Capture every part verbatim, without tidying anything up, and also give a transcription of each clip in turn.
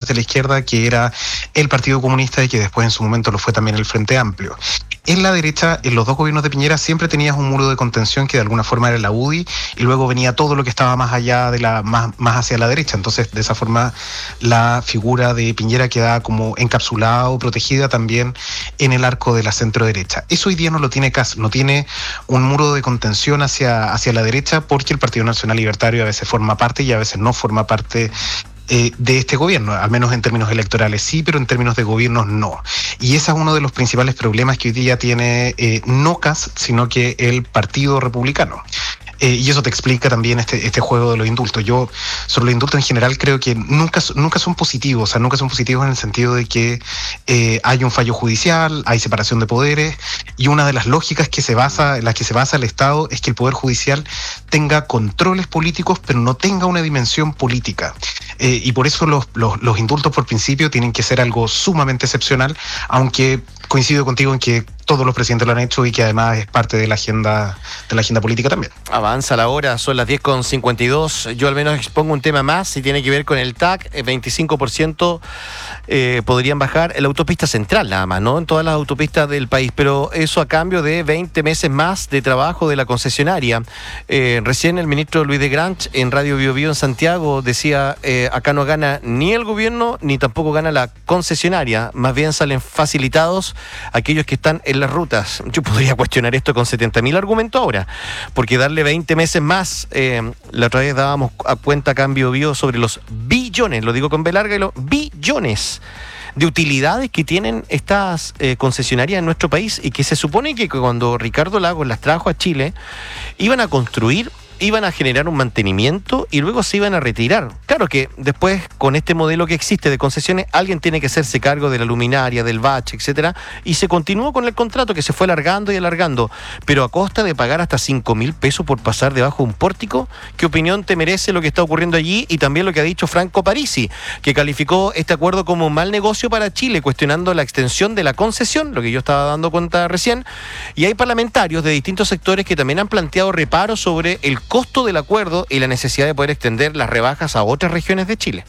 de la izquierda, que era el Partido Comunista y que después en su momento lo fue también el Frente Amplio. En la derecha, en los dos gobiernos de Piñera, siempre tenías un muro de contención que de alguna forma era la U D I, y luego venía todo lo que estaba más allá de la, más, más hacia la derecha. Entonces, de esa forma, la figura de Piñera quedaba como encapsulada o protegida también en el arco de la centro derecha. Eso hoy día no lo tiene Kast, no tiene un muro de contención hacia, hacia la derecha, porque el Partido Nacional Libertario a veces forma parte y a veces no forma parte Eh, de este gobierno, al menos en términos electorales sí, pero en términos de gobiernos no. Y ese es uno de los principales problemas que hoy día tiene eh, no Kast, sino que el Partido Republicano. Eh, y eso te explica también este, este juego de los indultos. Yo, sobre los indultos en general, creo que nunca, nunca son positivos, o sea, nunca son positivos en el sentido de que eh, hay un fallo judicial, hay separación de poderes, y una de las lógicas que se basa, en las que se basa el Estado es que el Poder Judicial tenga controles políticos, pero no tenga una dimensión política. Eh, y por eso los, los, los indultos, por principio, tienen que ser algo sumamente excepcional, aunque coincido contigo en que todos los presidentes lo han hecho y que además es parte de la agenda de la agenda política también. Avanza la hora, son las diez con cincuenta y dos. Yo al menos expongo un tema más y tiene que ver con el T A C. El veinticinco por ciento eh, podrían bajar en la autopista central nada más, ¿no? En todas las autopistas del país, pero eso a cambio de veinte meses más de trabajo de la concesionaria. Eh, recién el ministro Luis de Granch en Radio Bio Bio en Santiago decía, eh, acá no gana ni el gobierno ni tampoco gana la concesionaria, más bien salen facilitados aquellos que están en las rutas. Yo podría cuestionar esto con setenta mil argumentos ahora, porque darle veinte meses más, eh, la otra vez dábamos a cuenta acá en Bio Bio sobre los billones, lo digo con B larga, y los billones de utilidades que tienen estas eh, concesionarias en nuestro país, y que se supone que cuando Ricardo Lagos las trajo a Chile, iban a construir, iban a generar un mantenimiento y luego se iban a retirar. Claro que después, con este modelo que existe de concesiones, alguien tiene que hacerse cargo de la luminaria, del bache, etcétera, y se continuó con el contrato que se fue alargando y alargando, pero a costa de pagar hasta cinco mil pesos por pasar debajo de un pórtico. ¿Qué opinión te merece lo que está ocurriendo allí? Y también lo que ha dicho Franco Parisi, que calificó este acuerdo como un mal negocio para Chile, cuestionando la extensión de la concesión, lo que yo estaba dando cuenta recién. Y hay parlamentarios de distintos sectores que también han planteado reparos sobre el costo del acuerdo y la necesidad de poder extender las rebajas a otras regiones de Chile.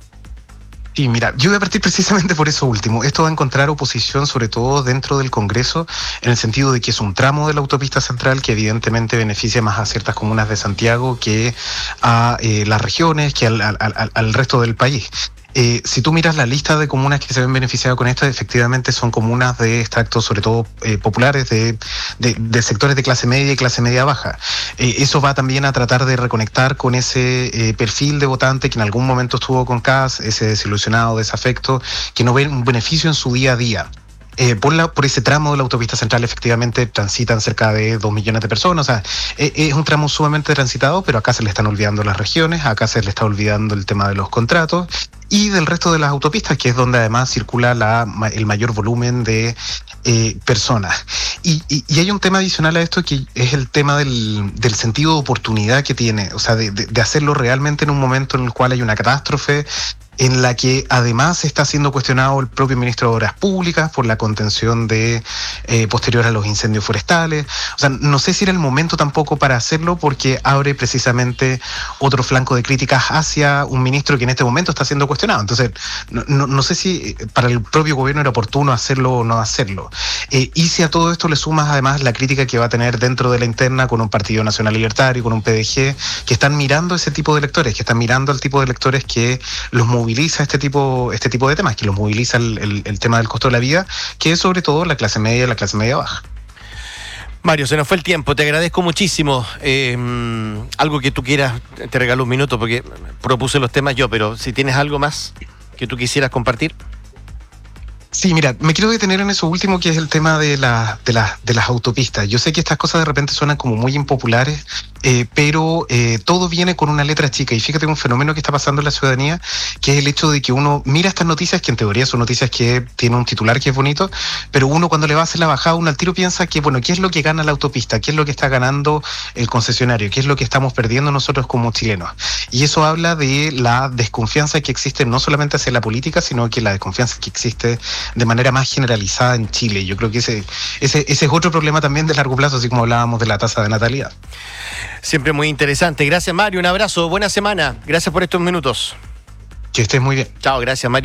Sí, mira, yo voy a partir precisamente por eso último. Esto va a encontrar oposición, sobre todo dentro del Congreso, en el sentido de que es un tramo de la autopista central que evidentemente beneficia más a ciertas comunas de Santiago que a eh, las regiones, que al, al, al, al resto del país. Eh, si tú miras la lista de comunas que se ven beneficiadas con esto, efectivamente son comunas de extractos, sobre todo eh, populares, de, de, de sectores de clase media y clase media baja. Eh, eso va también a tratar de reconectar con ese eh, perfil de votante que en algún momento estuvo con Kast, ese desilusionado, desafecto, que no ve un beneficio en su día a día. Eh, por, la, por ese tramo de la autopista central efectivamente transitan cerca de dos millones de personas, o sea, eh, es un tramo sumamente transitado, pero acá se le están olvidando las regiones, acá se le está olvidando el tema de los contratos y del resto de las autopistas, que es donde además circula la, el mayor volumen de eh, personas. Y, y, y hay un tema adicional a esto que es el tema del, del sentido de oportunidad que tiene, o sea, de, de, de hacerlo realmente en un momento en el cual hay una catástrofe, en la que además está siendo cuestionado el propio ministro de Obras Públicas por la contención de eh, posterior a los incendios forestales. O sea, no sé si era el momento tampoco para hacerlo, porque abre precisamente otro flanco de críticas hacia un ministro que en este momento está siendo cuestionado. Entonces, no, no, no sé si para el propio gobierno era oportuno hacerlo o no hacerlo. Eh, y si a todo esto le sumas además la crítica que va a tener dentro de la interna con un Partido Nacional Libertario, con un P D G, que están mirando ese tipo de electores, que están mirando al tipo de electores que los moviliza este tipo, este tipo de temas, que los moviliza el, el, el tema del costo de la vida, que es sobre todo la clase media y la clase media baja. Mario, se nos fue el tiempo, te agradezco muchísimo. Eh, algo que tú quieras, te regalo un minuto porque propuse los temas yo, pero si tienes algo más que tú quisieras compartir. Sí, mira, me quiero detener en eso último, que es el tema de, la, de, la, de las autopistas. Yo sé que estas cosas de repente suenan como muy impopulares, eh, pero eh, todo viene con una letra chica. Y fíjate un fenómeno que está pasando en la ciudadanía, que es el hecho de que uno mira estas noticias, que en teoría son noticias que tienen un titular que es bonito, pero uno cuando le va a hacer la bajada, uno al tiro piensa que, bueno, ¿qué es lo que gana la autopista? ¿Qué es lo que está ganando el concesionario? ¿Qué es lo que estamos perdiendo nosotros como chilenos? Y eso habla de la desconfianza que existe no solamente hacia la política, sino que la desconfianza que existe de manera más generalizada en Chile. Yo creo que ese, ese, ese es otro problema también de largo plazo, así como hablábamos de la tasa de natalidad. Siempre muy interesante. Gracias, Mario. Un abrazo. Buena semana. Gracias por estos minutos. Que estés muy bien. Chao. Gracias, Mario.